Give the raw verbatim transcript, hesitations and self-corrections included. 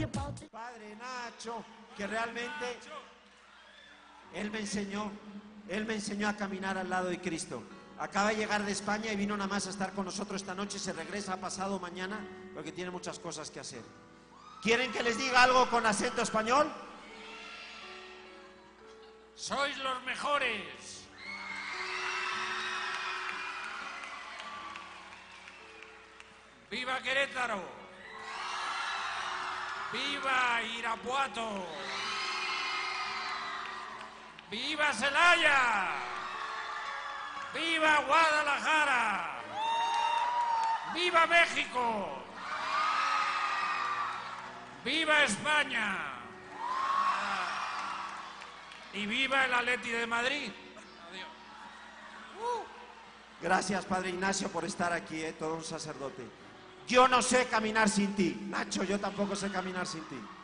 Padre Nacho, que realmente él me enseñó, él me enseñó a caminar al lado de Cristo. Acaba de llegar de España y vino nada más a estar con nosotros esta noche, se regresa pasado mañana porque tiene muchas cosas que hacer. ¿Quieren que les diga algo con acento español? ¡Sois los mejores! ¡Viva Querétaro! ¡Viva Irapuato! ¡Viva Celaya! ¡Viva Guadalajara! ¡Viva México! ¡Viva España! ¡Y viva el Atleti de Madrid! Adiós. Uh. Gracias, Padre Ignacio, por estar aquí, ¿eh? Todo un sacerdote. Yo no sé caminar sin ti. Nacho, yo tampoco sé caminar sin ti.